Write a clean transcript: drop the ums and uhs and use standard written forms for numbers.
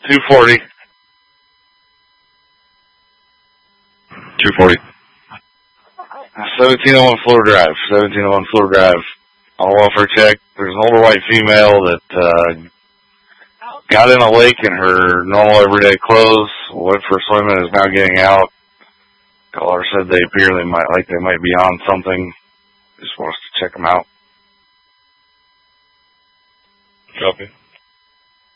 240. 240. 1701 Fleur Drive. 1701 Fleur Drive. On a welfare check. There's an older white female that got in a lake in her normal everyday clothes, went for a swim and is now getting out. Caller said they appear they might be on something. Just want us to check them out. Copy.